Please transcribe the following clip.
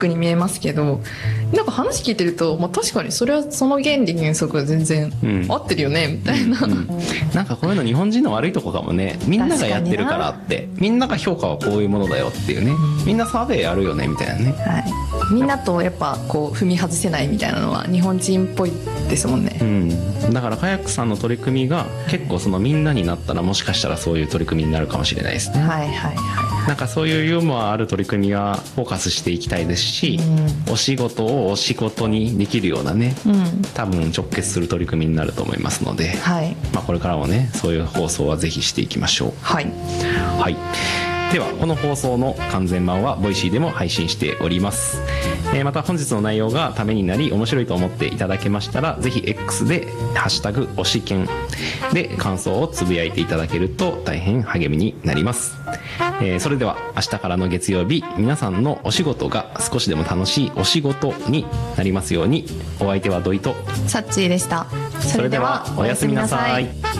クに見えますけど、なんか話聞いてると、まあ、確かにそれはその原理原則は全然合ってるよね、みたいな、 なんかこういうの日本人の悪いとこかもね。みんながやってるからって、みんなが評価はこういうものだよっていうね、みんなサーベイやるよねみたいなね、 はい、みんなとやっぱこう踏み外せないみたいなのは日本人っぽいですもんね。 だからカヤックさんの取り組みが結構そのみんなになったら、もしかしたらそういう取り組みになるかもしれないですね。 はいはいはい。 なんかそういうユーモアある取り組みはフォーカスしていきたいですし、お仕事をお仕事にできるようなね、多分直結する取り組みになると思いますので、はい、まあ、これからもねそういう放送はぜひしていきましょう。はい、はい、ではこの放送の完全版はボイシーでも配信しております。また本日の内容がためになり面白いと思っていただけましたら、ぜひ X でハッシュタグ推し研で感想をつぶやいていただけると大変励みになります。それでは明日からの月曜日、皆さんのお仕事が少しでも楽しいお仕事になりますように。お相手は土井とサッチーでした。 それではおやすみなさい。